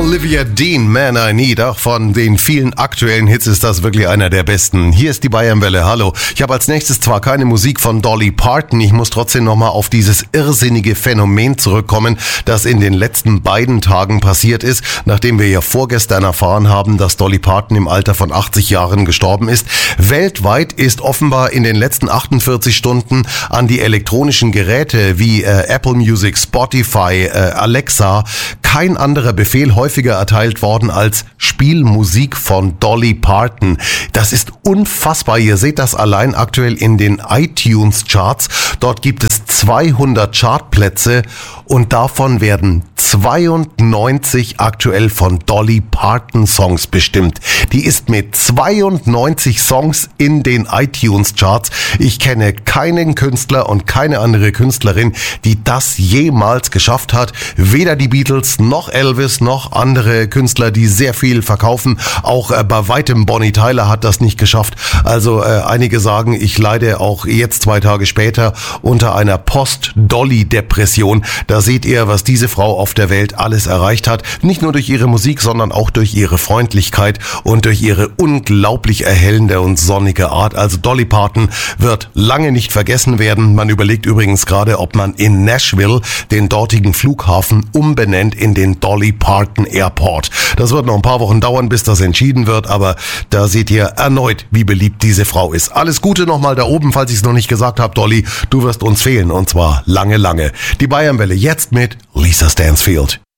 Olivia Dean, Man I Need. Auch von den vielen aktuellen Hits ist das wirklich einer der besten. Hier ist die Bayernwelle. Hallo. Ich habe als nächstes zwar keine Musik von Dolly Parton, ich muss trotzdem nochmal auf dieses irrsinnige Phänomen zurückkommen, das in den letzten beiden Tagen passiert ist, nachdem wir ja vorgestern erfahren haben, dass Dolly Parton im Alter von 80 Jahren gestorben ist. Weltweit ist offenbar in den letzten 48 Stunden an die elektronischen Geräte wie Apple Music, Spotify, Alexa kein anderer Befehl häufiger erteilt worden als Spielmusik von Dolly Parton. Das ist unfassbar. Ihr seht das allein aktuell in den iTunes-Charts. Dort gibt es 200 Chartplätze und davon werden 92 aktuell von Dolly Parton Songs bestimmt. Die ist mit 92 Songs in den iTunes-Charts. Ich kenne keinen Künstler und keine andere Künstlerin, die das jemals geschafft hat. Weder die Beatles noch Elvis noch andere Künstler, die sehr viel verkaufen. Auch bei weitem Bonnie Tyler hat das nicht geschafft. Also einige sagen, ich leide auch jetzt 2 Tage später unter einer Post-Dolly-Depression. Da seht ihr, was diese Frau auf der Welt alles erreicht hat. Nicht nur durch ihre Musik, sondern auch durch ihre Freundlichkeit und durch ihre unglaublich erhellende und sonnige Art. Also Dolly Parton wird lange nicht vergessen werden. Man überlegt übrigens gerade, ob man in Nashville den dortigen Flughafen umbenennt in den Dolly Parton Airport. Das wird noch ein paar Wochen dauern, bis das entschieden wird, aber da seht ihr erneut, wie beliebt diese Frau ist. Alles Gute nochmal da oben, falls ich es noch nicht gesagt habe, Dolly. Du wirst uns fehlen und zwar lange, lange. Die Bayernwelle jetzt mit Lisa Stansfield.